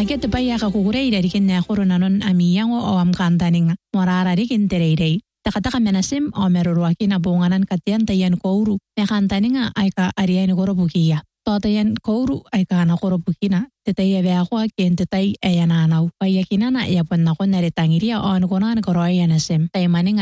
Akete paya ka kukurei dari kin na khoro nanon amiyango o am kantaninga. Morara rikin terei. Takataka menasim o meruruaki na bunganan katian tayan kouru. Me kantaninga ay ka ariyan koro bukiya. Totayan kouru ay ka na koro bukina. Tetaya beako akin tetay ayananaw. Payakinana yapon na ko naritangiria o anukunan koro ayanasim. Tay maninga